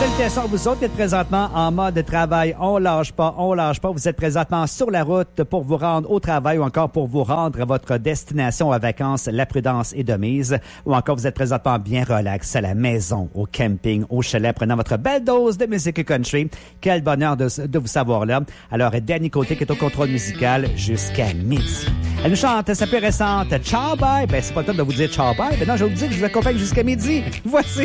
salutations à vous autres qui êtes présentement en mode travail. On lâche pas. Vous êtes présentement sur la route pour vous rendre au travail ou encore pour vous rendre à votre destination à vacances. La prudence est de mise. Ou encore vous êtes présentement bien relax à la maison, au camping, au chalet, prenant votre belle dose de musique country. Quel bonheur de vous savoir là. Alors, Danny Côté qui est au contrôle musical jusqu'à midi. Elle nous chante sa plus récente « Ciao bye ». Ben, c'est pas le temps de vous dire « Ciao bye ». Ben non, je vais vous dire que je vous accompagne jusqu'à midi. Voici